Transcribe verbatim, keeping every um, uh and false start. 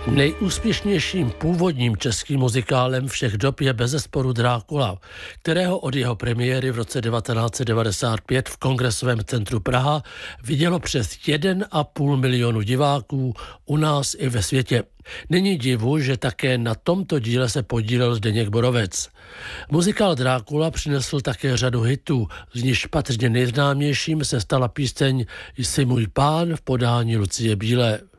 Nejúspěšnějším původním českým muzikálem všech dob je bezesporu Drákula, kterého od jeho premiéry v roce devatenáct set devadesát pět v Kongresovém centru Praha vidělo přes jeden a půl milionu diváků u nás i ve světě. Není divu, že také na tomto díle se podílel Zdeněk Borovec. Muzikál Drákula přinesl také řadu hitů, z nichž patrně nejznámějším se stala píseň Jsi můj pán v podání Lucie Bílé.